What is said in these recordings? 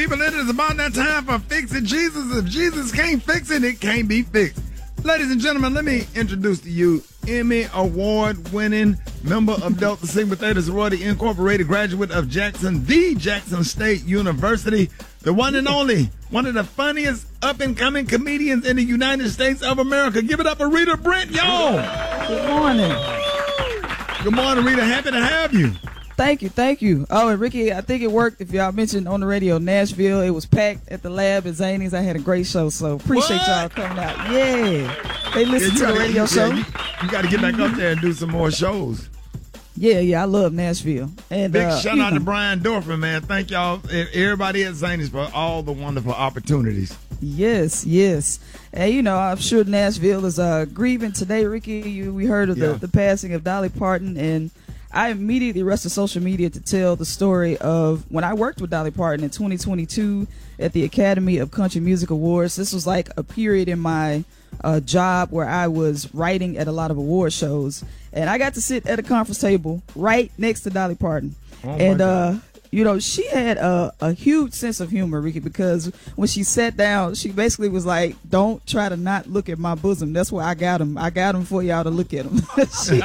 people, it is about that time for Fixing Jesus. If Jesus can't fix it, it can't be fixed. Ladies and gentlemen, let me introduce to you Emmy Award-winning member of Delta Sigma Theta Sorority Incorporated, graduate of Jackson State University, the one and only, one of the funniest up-and-coming comedians in the United States of America. Give it up for Rita Brent, y'all. Good morning. Good morning, Rita. Happy to have you. Thank you. Oh, and Ricky, I think it worked. If y'all mentioned on the radio, Nashville, it was packed at the lab at Zanies. I had a great show, so appreciate y'all coming out. Yeah, they listen to the radio show. You got to get back up there and do some more shows. Yeah, I love Nashville. And big shout out to Brian Dorfman, man. Thank y'all, everybody at Zanies, for all the wonderful opportunities. Yes. And I'm sure Nashville is grieving today, Ricky. We heard of the passing of Dolly Parton, and I immediately rushed to social media to tell the story of when I worked with Dolly Parton in 2022 at the Academy of Country Music Awards. This was like a period in my job where I was writing at a lot of award shows, and I got to sit at a conference table right next to Dolly Parton. She had a huge sense of humor, Ricky, because when she sat down, she basically was like, "Don't try to not look at my bosom. That's why I got him. I got him for y'all to look at him." She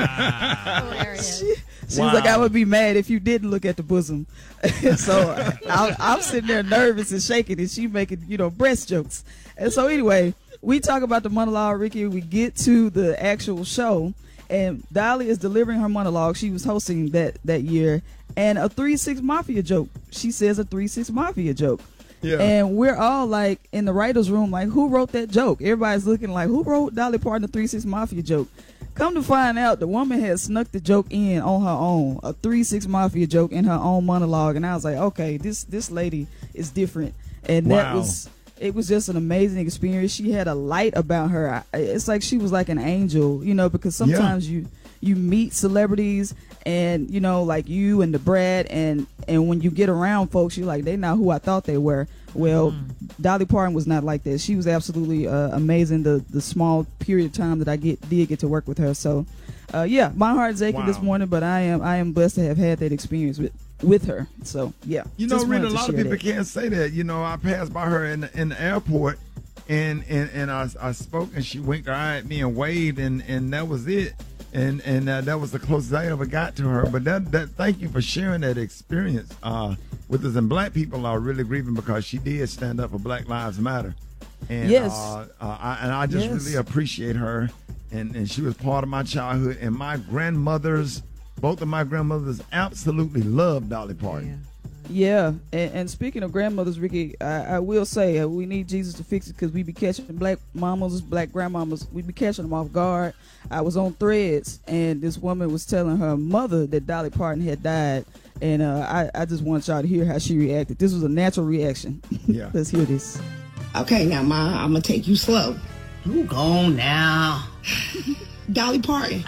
was like, "I would be mad if you didn't look at the bosom." So I'm sitting there nervous and shaking, and she making breast jokes. And so anyway, we talk about the monologue, Ricky. We get to the actual show, and Dolly is delivering her monologue. She was hosting that year. And a 3-6 Mafia joke. She says a 3-6 Mafia joke. Yeah. And we're all like in the writer's room, like, who wrote that joke? Everybody's looking like, who wrote Dolly Parton a 3-6 Mafia joke? Come to find out, the woman had snuck the joke in on her own, a 3-6 Mafia joke in her own monologue. And I was like, okay, this lady is different. And it was just an amazing experience. She had a light about her. It's like she was like an angel, because sometimes you meet celebrities and like you and the Brad, and when you get around folks, you're like, they not who I thought they were. Well, Dolly Parton was not like that. She was absolutely amazing. The small period of time that I did get to work with her. So my heart's aching this morning, but I am blessed to have had that experience with her. So yeah, Rita, a lot of people can't say that. I passed by her in the airport, and I spoke, and she winked her eye at me and waved, and that was it. And that was the closest I ever got to her. But that thank you for sharing that experience with us. And black people are really grieving because she did stand up for Black Lives Matter. And I just really appreciate her. And she was part of my childhood. And both of my grandmothers absolutely loved Dolly Parton. Yeah, and speaking of grandmothers, Ricky, I will say we need Jesus to fix it, because we be catching black mamas, black grandmamas. We be catching them off guard. I was on Threads, and this woman was telling her mother that Dolly Parton had died, and I just want y'all to hear how she reacted. This was a natural reaction. Yeah. Let's hear this. Okay, now, Ma, I'm going to take you slow. You gone now. Dolly Parton.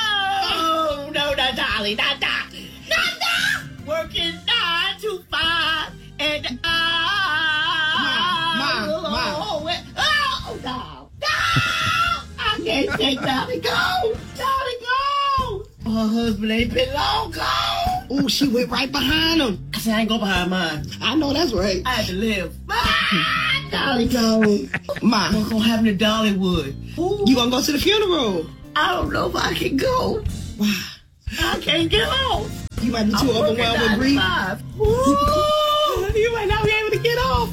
Oh, no, not Dolly, not Dolly. Not Dolly. Working 9 to 5, and Ma. Oh, no. I can't take Dolly go. Dolly go. Her husband ain't been long gone. Oh, she went right behind him. I said, I ain't go behind mine. I know that's right. I had to live. Dolly go. Ma. What's gonna happen to Dollywood? Ooh. You gonna go to the funeral? I don't know if I can go. Why? I can't get home. You might be too overwhelmed with grief. You might not be able to get off.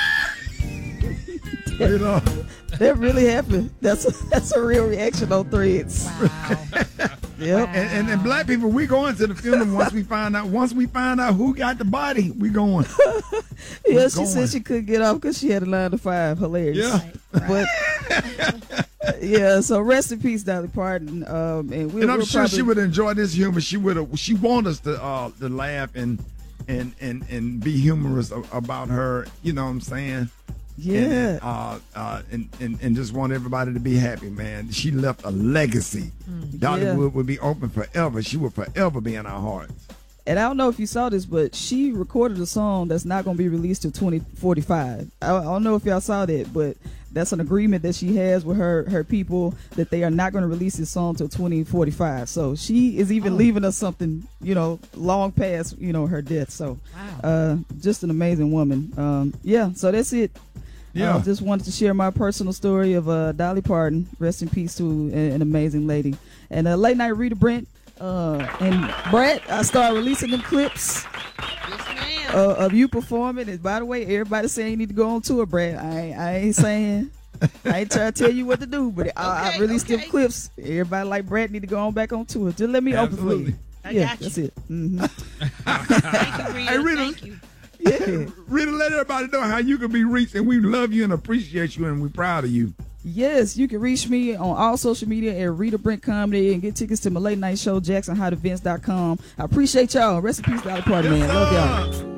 That really happened. That's a real reaction on Threads. Wow. Yep. And black people, we going to the funeral once we find out who got the body. We going. Yeah, she said she couldn't get off because she had a 9 to 5. Hilarious. Yeah. But yeah, so rest in peace, Dolly Parton. And I'm sure she would enjoy this humor. She want us to laugh and be humorous about her. You know what I'm saying? Yeah. And just want everybody to be happy, man. She left a legacy. Dollywood would be open forever. She will forever be in our hearts. And I don't know if you saw this, but she recorded a song that's not going to be released till 2045. I don't know if y'all saw that, but That's an agreement that she has with her people that they are not going to release this song till 2045. So she is even leaving us something, long past, her death. So, just an amazing woman. So that's it. Yeah. I just wanted to share my personal story of Dolly Parton. Rest in peace to an amazing lady. And late night Rita Brent and Brett, I started releasing them clips of you performing. And by the way, everybody saying you need to go on tour, Brett. I ain't saying. I ain't trying to tell you what to do, but I released them clips. Everybody like Brett need to go on back on tour. Just let me open for you. I got that's it. Mm-hmm. Thank you, Rita. Hey, Rita. Thank you. Yeah. Rita, let everybody know how you can be reached, and we love you and appreciate you, and we're proud of you. Yes, you can reach me on all social media at Rita Brent Comedy and get tickets to my late night show, JacksonHotEvents.com. I appreciate y'all. Rest in peace, Dolly Parton, man. Love y'all.